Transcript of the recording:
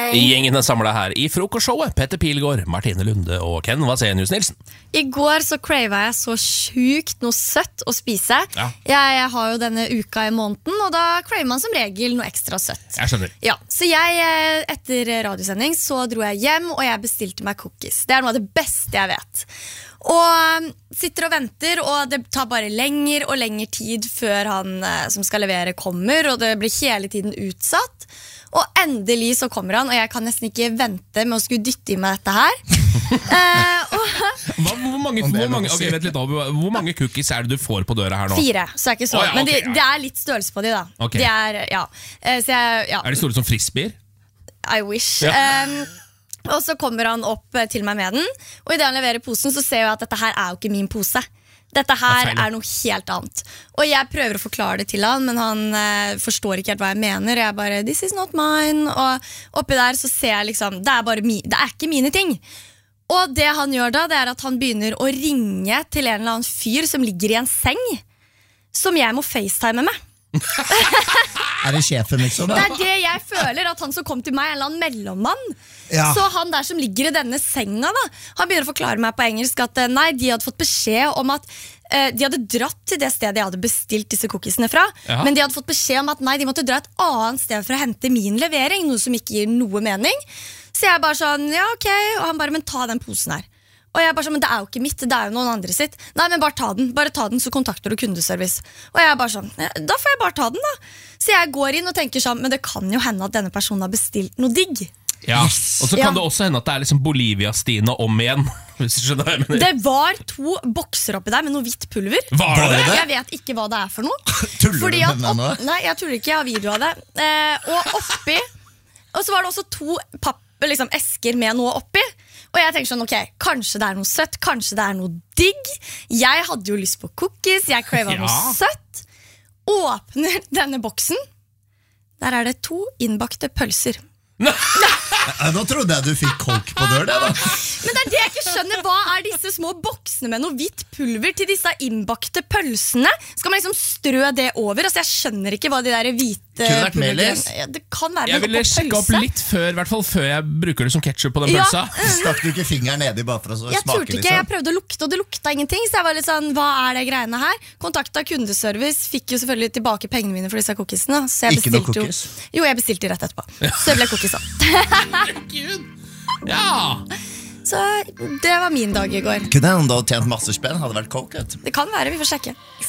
Gjengen er samlet her i frokostshowet. Petter Pilgaard, Martine Lunde og Ken Vasenius Nilsen. I går så cravet jeg så sjukt noe søtt å spise. Jeg har jo denne uka i måneden, og da craver man som regel noe ekstra søtt. Jeg skjønner. Ja, så jeg, etter radiosending, så dro jeg hjem, og jeg bestilte meg cookies. Det er noe av det beste jeg vet. Og sitter og venter, og det tar bare lenger og lenger tid før han som skal levere kommer, og det blir hele tiden utsatt. Og endelig så kommer han, og jeg kan nesten ikke vente med å skulle dytte i meg dette her. Hvor mange cookies er det du får på døra her nå? 4, så er ikke så. Men det er litt størrelse på de da. Okay. Er de store som frisbeer? I wish. Og så kommer han opp til meg med den, og i det han leverer posen så ser jeg at dette her er jo ikke min pose. Dette her er noe helt annet. Og jeg prøver å forklare det til han, men han forstår ikke helt hva jeg mener. Jeg bare, this is not mine. Og oppi der så ser jeg liksom, det er ikke mine ting. Og det han gjør da, det er at han begynner å ringe til en eller annen fyr som ligger i en seng, som jeg må FaceTime med. Er det sjefen liksom da? Det er det jeg føler, at han som kom til meg er en eller annen mellommann. Så han der som ligger i denne senga da, han begynner å forklare meg på engelsk at nei, de hadde fått beskjed om at de hadde dratt til det stedet jeg hadde bestilt disse cookiesene fra, men de hadde fått beskjed om at nei, de måtte dra et annet sted for å hente min levering, noe som ikke gir noe mening. Så jeg bare sånn, ja ok, og han bare, men ta den posen her. Og jeg bare sånn, men det er jo ikke mitt, det er jo noen andre sitt. Nei, men bare ta den, så kontakter du kundeservice. Og jeg bare sånn, ja, da får jeg bare ta den da. Så jeg går inn og tenker sånn, men det kan jo hende at denne personen har bestilt noe digg. Ja, og så kan det også hende at det er liksom Bolivia-Stine om igjen. Hvis du skjønner hva jeg mener. Det var 2 bokser oppi der med noe hvitt pulver. Var det det? Jeg vet ikke hva det er for noe. Tuller du med meg nå? Nei, jeg tuller ikke, jeg har video av det. Og oppi, og så var det også 2 esker med noe oppi. Og jeg tenker sånn, ok, kanskje det er noe søtt, kanskje det er noe digg. Jeg hadde jo lyst på cookies, jeg cravet noe søtt. Åpner denne boksen. Der er det 2 innbakte pølser. Nå trodde jeg du fikk kolk på dør det da. Men det er det jeg ikke skjønner. Hva er disse små boksene med noe hvitt pulver til disse innbakte pølsene? Skal man liksom strø det over? Altså jeg skjønner ikke hva de der hvite kunne vært melis. Det kan være jeg ville sjekke opp litt før, i hvert fall før jeg bruker det som ketchup på den pølsa. Stakk du ikke fingeren nedi bare for å smake? Jeg turte ikke, jeg prøvde å lukte, og det lukta ingenting. Så jeg var litt sånn, hva er det greiene her? Kontaktet kundeservice, fikk jo selvfølgelig tilbake pengene mine for disse cookiesene. Så jeg ikke noe cookies? Jo, jeg bestilte rett etterpå. Så det ble cookies da. Så det var min dag i går. Kunne han da tjent masse spenn? Hadde vært coke? Det kan være, vi får sjekke.